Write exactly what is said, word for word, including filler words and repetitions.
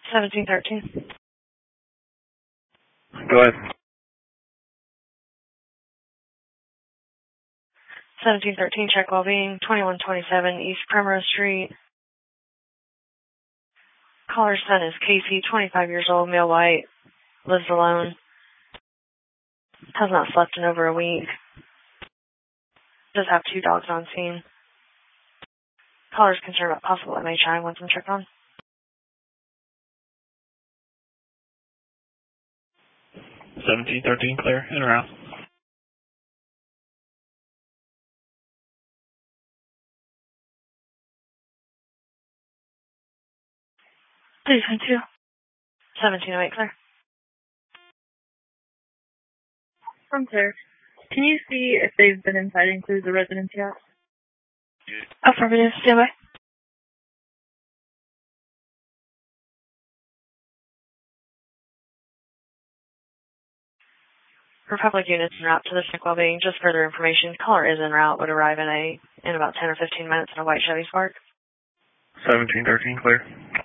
seventeen thirteen. Go ahead. seventeen thirteen, check well-being, twenty-one twenty-seven East Primrose Street. Caller's son is Casey, twenty-five years old, male white, lives alone, has not slept in over a week, does have two dogs on scene. Caller's concerned about possible M H I, wants them checked on. seventeen thirteen, clear, in or out? Please, two. seventeen oh eight, clear. From Claire. Can you see if they've been inside include the residence yet? Affirmative, stand by. Republic units en route to the check well-being. Just further information, caller is en route, would arrive in a in about ten or fifteen minutes in a white Chevy Spark. seventeen thirteen, clear.